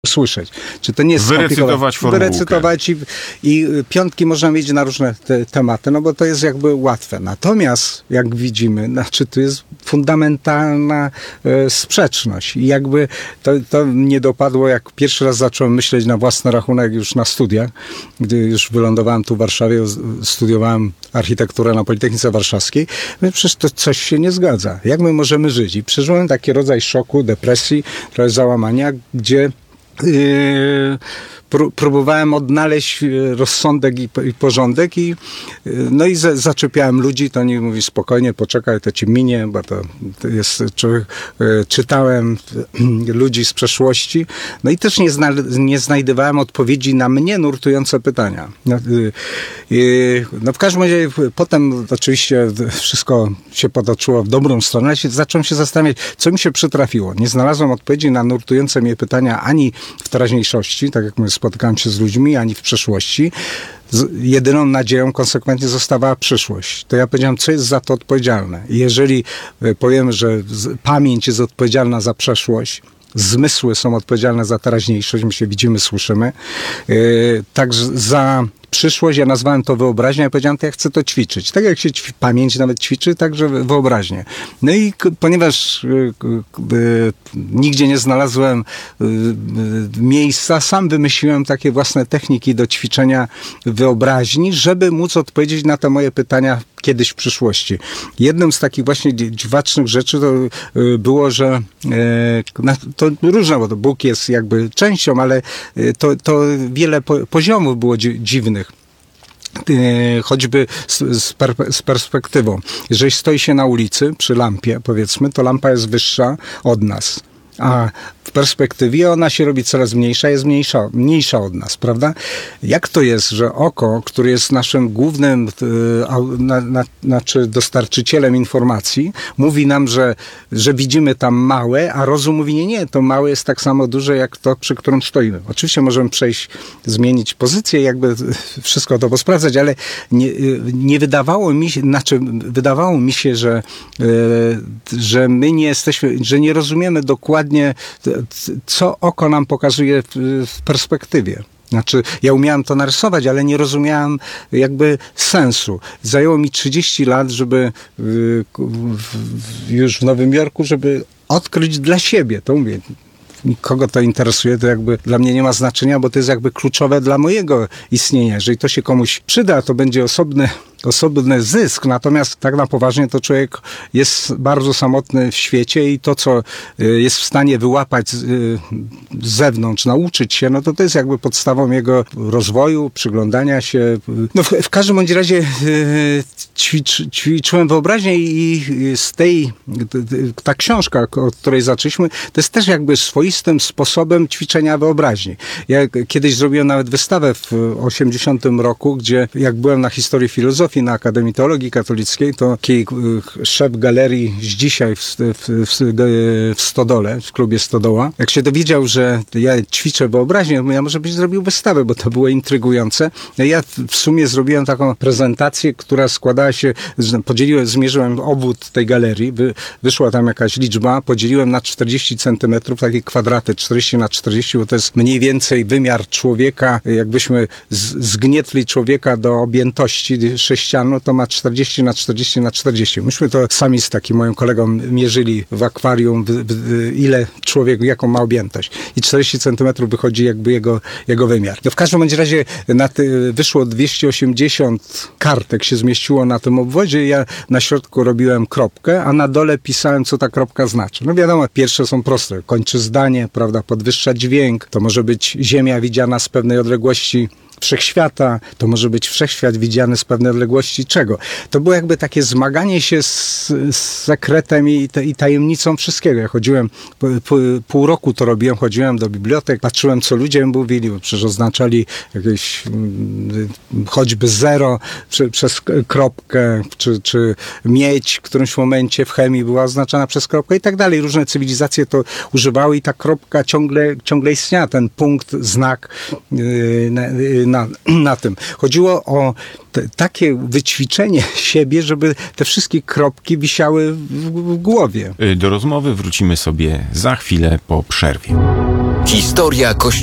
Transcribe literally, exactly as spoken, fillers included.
słyszeć. Czy to nie jest wyrecytować formułkę. Wyrecytować i, i piątki można mieć na różne te, tematy, no bo to jest jakby łatwe. Natomiast, jak widzimy, znaczy tu jest fundamentalna e, sprzeczność. I jakby to, to mnie dopadło, jak pierwszy raz zacząłem myśleć na własny rachunek już na studiach, gdy już wylądowałem tu w Warszawie, studiowałem architekturę na Politechnice Warszawskiej, więc przecież to coś się nie zgadza. Jak my możemy żyć? I przeżyłem taki rodzaj szoku, depresji, trochę załamania, gdzie Yy, pró- próbowałem odnaleźć rozsądek i, i porządek i yy, no i za, zaczepiałem ludzi, to oni mówi spokojnie, poczekaj, to ci minie, bo to, to jest człowiek, yy, czytałem yy, ludzi z przeszłości, no i też nie, zna, nie znajdowałem odpowiedzi na mnie nurtujące pytania. No, yy, yy, no w każdym razie potem oczywiście wszystko się potoczyło w dobrą stronę, ale się, zacząłem się zastanawiać, co mi się przytrafiło. Nie znalazłem odpowiedzi na nurtujące mnie pytania ani w teraźniejszości, tak jak my spotykałem się z ludźmi, ani w przeszłości. Z, jedyną nadzieją konsekwentnie zostawała przyszłość. To ja powiedziałem, co jest za to odpowiedzialne. I jeżeli powiemy, że z, pamięć jest odpowiedzialna za przeszłość, zmysły są odpowiedzialne za teraźniejszość, my się widzimy, słyszymy, yy, także za przyszłość, ja nazwałem to wyobraźnią, ja powiedziałem, to ja chcę to ćwiczyć. Tak jak się ćwi- pamięć nawet ćwiczy, także wyobraźnię. No i k- ponieważ y, y, nigdzie nie znalazłem y, y, miejsca, sam wymyśliłem takie własne techniki do ćwiczenia wyobraźni, żeby móc odpowiedzieć na te moje pytania kiedyś w przyszłości. Jedną z takich właśnie dziwacznych rzeczy to y, było, że y, to różne, bo to Bóg jest jakby częścią, ale y, to, to wiele po, poziomów było dzi- dziwnych. Choćby z, z, per, z perspektywą. Jeżeli stoi się na ulicy przy lampie, powiedzmy, to lampa jest wyższa od nas. A w perspektywie ona się robi coraz mniejsza, jest mniejsza, mniejsza od nas, prawda? Jak to jest, że oko, który jest naszym głównym yy, na, na, znaczy dostarczycielem informacji, mówi nam, że, że widzimy tam małe, a rozum mówi, nie, nie, to małe jest tak samo duże, jak to, przy którym stoimy. Oczywiście możemy przejść, zmienić pozycję, jakby wszystko to posprawdzać, ale nie, nie wydawało mi się, znaczy wydawało mi się, że, yy, że my nie jesteśmy, że nie rozumiemy dokładnie, co oko nam pokazuje w, w perspektywie. Znaczy, ja umiałem to narysować, ale nie rozumiałem jakby sensu. Zajęło mi trzydzieści lat, żeby y, w, już w Nowym Jorku, żeby odkryć dla siebie, to mówię. Kogo to interesuje, to jakby dla mnie nie ma znaczenia, bo to jest jakby kluczowe dla mojego istnienia. Jeżeli to się komuś przyda, to będzie osobny, osobny zysk, natomiast tak na poważnie to człowiek jest bardzo samotny w świecie i to, co jest w stanie wyłapać z, z zewnątrz, nauczyć się, no to to jest jakby podstawą jego rozwoju, przyglądania się. No w, w każdym bądź razie ćwicz, ćwiczyłem wyobraźnię i z tej, ta książka, od której zaczęliśmy, to jest też jakby swoistym sposobem ćwiczenia wyobraźni. Ja kiedyś zrobiłem nawet wystawę w osiemdziesiątym roku, gdzie jak byłem na historii filozofii na Akademii Teologii Katolickiej, to taki szef galerii z dzisiaj w, w, w, w Stodole, w klubie Stodoła, jak się dowiedział, że ja ćwiczę wyobraźnię, ja może byś zrobił wystawę, bo to było intrygujące. Ja w sumie zrobiłem taką prezentację, która składała się, podzieliłem, zmierzyłem obwód tej galerii, wy, wyszła tam jakaś liczba, podzieliłem na czterdzieści centymetrów, takie kwadraty czterdzieści na czterdzieści, bo to jest mniej więcej wymiar człowieka, jakbyśmy z, zgnietli człowieka do objętości sześcianu, to ma czterdzieści na czterdzieści na czterdzieści. Myśmy to sami z takim moim kolegą mierzyli w akwarium, w, w, ile człowiek, jaką ma objętość. I czterdzieści centymetrów wychodzi jakby jego, jego wymiar. No w każdym bądź razie na ty, wyszło dwieście osiemdziesiąt kartek się zmieściło na tym obwodzie. Ja na środku robiłem kropkę, a na dole pisałem, co ta kropka znaczy. No wiadomo, pierwsze są proste. Kończy zdanie, prawda, podwyższa dźwięk. To może być ziemia widziana z pewnej odległości wszechświata, to może być wszechświat widziany z pewnej odległości czego. To było jakby takie zmaganie się z, z sekretem i, te, i tajemnicą wszystkiego. Ja chodziłem, po, po, pół roku to robiłem, chodziłem do bibliotek, patrzyłem, co ludzie mówili, bo przecież oznaczali jakieś mm, choćby zero przy, przez kropkę, czy, czy miedź w którymś momencie w chemii była oznaczana przez kropkę i tak dalej. Różne cywilizacje to używały i ta kropka ciągle, ciągle istniała, ten punkt, znak yy, na, yy, Na, na tym. Chodziło o te, takie wyćwiczenie siebie, żeby te wszystkie kropki wisiały w, w głowie. Do rozmowy wrócimy sobie za chwilę po przerwie. Historia Kościoła.